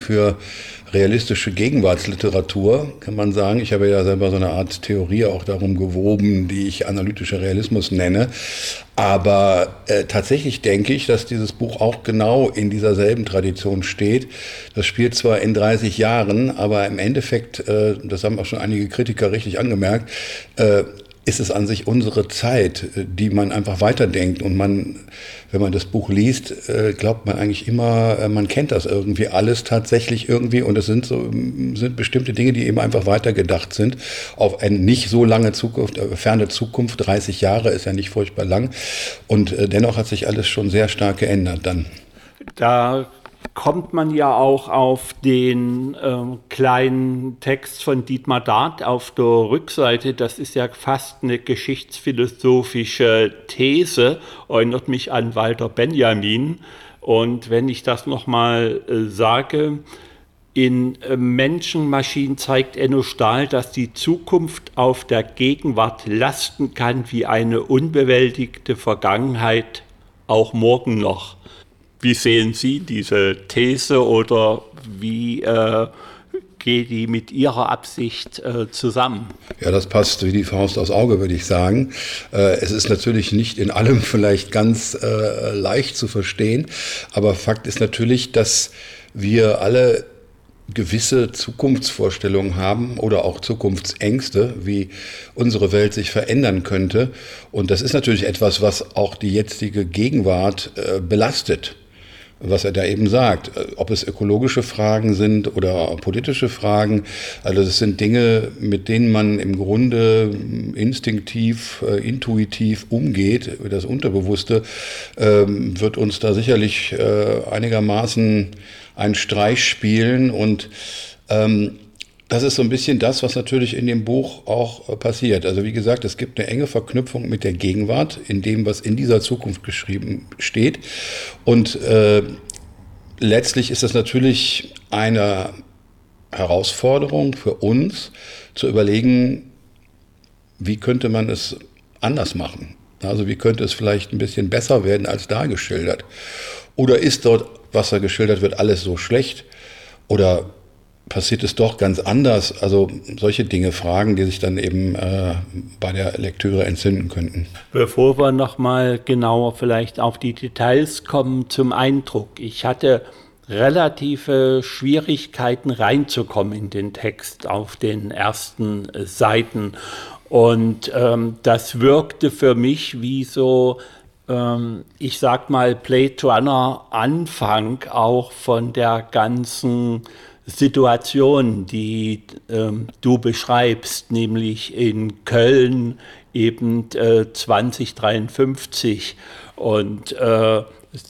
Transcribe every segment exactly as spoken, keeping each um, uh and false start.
für realistische Gegenwartsliteratur, kann man sagen. Ich habe ja selber so eine Art Theorie auch darum gewoben, die ich analytischer Realismus nenne. Aber äh, tatsächlich denke ich, dass dieses Buch auch genau in dieser selben Tradition steht. Das spielt zwar in dreißig Jahren, aber im Endeffekt, äh, das haben auch schon einige Kritiker richtig angemerkt, äh, ist es an sich unsere Zeit, die man einfach weiterdenkt. Und man, wenn man das Buch liest, glaubt man eigentlich immer, man kennt das irgendwie alles tatsächlich irgendwie. Und es sind so sind bestimmte Dinge, die eben einfach weitergedacht sind auf eine nicht so lange Zukunft, ferne Zukunft. dreißig Jahre ist ja nicht furchtbar lang. Und dennoch hat sich alles schon sehr stark geändert dann. Da kommt man ja auch auf den äh, kleinen Text von Dietmar Dart auf der Rückseite. Das ist ja fast eine geschichtsphilosophische These, erinnert mich an Walter Benjamin. Und wenn ich das nochmal äh, sage, in äh, Menschenmaschinen zeigt Enno Stahl, dass die Zukunft auf der Gegenwart lasten kann wie eine unbewältigte Vergangenheit, auch morgen noch. Wie sehen Sie diese These oder wie äh, geht die mit Ihrer Absicht äh, zusammen? Ja, das passt wie die Faust aufs Auge, würde ich sagen. Äh, es ist natürlich nicht in allem vielleicht ganz äh, leicht zu verstehen, aber Fakt ist natürlich, dass wir alle gewisse Zukunftsvorstellungen haben oder auch Zukunftsängste, wie unsere Welt sich verändern könnte. Und das ist natürlich etwas, was auch die jetzige Gegenwart äh, belastet. Was er da eben sagt, ob es ökologische Fragen sind oder politische Fragen. Also das sind Dinge, mit denen man im Grunde instinktiv, äh, intuitiv umgeht. Das Unterbewusste ähm, wird uns da sicherlich äh, einigermaßen einen Streich spielen. Und ähm, das ist so ein bisschen das, was natürlich in dem Buch auch passiert. Also wie gesagt, es gibt eine enge Verknüpfung mit der Gegenwart, in dem, was in dieser Zukunft geschrieben steht. Und äh, letztlich ist das natürlich eine Herausforderung für uns, zu überlegen, wie könnte man es anders machen? Also wie könnte es vielleicht ein bisschen besser werden als da geschildert? Oder ist dort, was da geschildert wird, alles so schlecht? Oder passiert es doch ganz anders? Also solche Dinge, Fragen, die sich dann eben äh, bei der Lektüre entzünden könnten. Bevor wir nochmal genauer vielleicht auf die Details kommen, zum Eindruck. Ich hatte relative Schwierigkeiten reinzukommen in den Text auf den ersten äh, Seiten. Und ähm, das wirkte für mich wie so, ähm, ich sag mal, Blade Runner Anfang auch von der ganzen Situation, die ähm, du beschreibst, nämlich in Köln eben äh, zwanzig dreiundfünfzig. Und äh,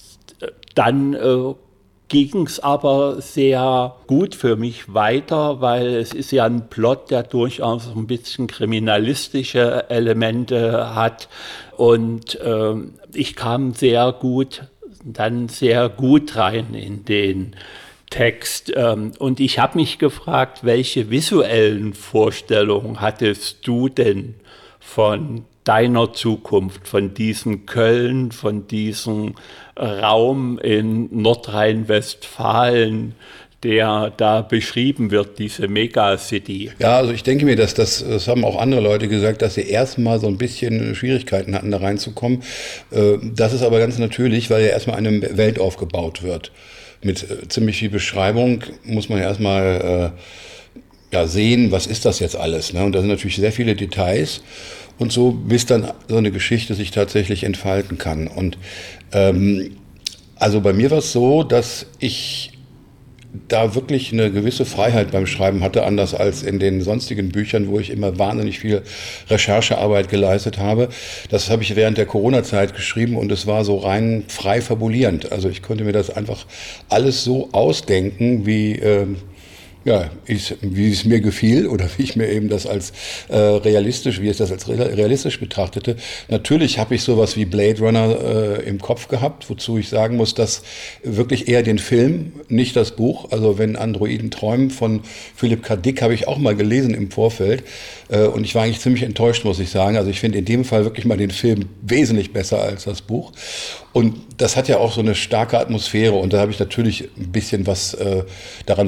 dann äh, ging es aber sehr gut für mich weiter, weil es ist ja ein Plot, der durchaus ein bisschen kriminalistische Elemente hat. Und äh, ich kam sehr gut, dann sehr gut rein in den Text. Und ich habe mich gefragt, welche visuellen Vorstellungen hattest du denn von deiner Zukunft, von diesem Köln, von diesem Raum in Nordrhein-Westfalen, der da beschrieben wird, diese Megacity? Ja, also ich denke mir, dass das, das haben auch andere Leute gesagt, dass sie erstmal so ein bisschen Schwierigkeiten hatten, da reinzukommen. Das ist aber ganz natürlich, weil ja erstmal eine Welt aufgebaut wird. Mit äh, ziemlich viel Beschreibung muss man ja erstmal äh, ja, sehen, was ist das jetzt alles. Ne? Und da sind natürlich sehr viele Details und so, bis dann so eine Geschichte sich tatsächlich entfalten kann. Und ähm, also bei mir war es so, dass ich da wirklich eine gewisse Freiheit beim Schreiben hatte, anders als in den sonstigen Büchern, wo ich immer wahnsinnig viel Recherchearbeit geleistet habe. Das habe ich während der Corona-Zeit geschrieben und es war so rein frei fabulierend. Also ich konnte mir das einfach alles so ausdenken, wie äh, ja, ich, wie es mir gefiel oder wie ich mir eben das als äh, realistisch, wie ich das als realistisch betrachtete. Natürlich habe ich sowas wie Blade Runner äh, im Kopf gehabt, wozu ich sagen muss, dass wirklich eher den Film, nicht das Buch. Also wenn Androiden träumen von Philipp K. Dick habe ich auch mal gelesen im Vorfeld äh, und ich war eigentlich ziemlich enttäuscht, muss ich sagen. Also ich finde in dem Fall wirklich mal den Film wesentlich besser als das Buch. Und das hat ja auch so eine starke Atmosphäre und da habe ich natürlich ein bisschen was äh, daran